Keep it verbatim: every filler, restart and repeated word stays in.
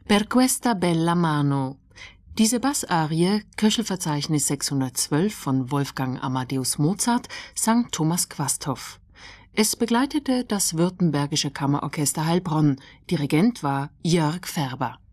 Per questa bella mano. Diese Bassarie, Köchelverzeichnis sechshundertzwölf von Wolfgang Amadeus Mozart, sang Thomas Quasthoff. Es begleitete das Württembergische Kammerorchester Heilbronn. Dirigent war Jörg Färber.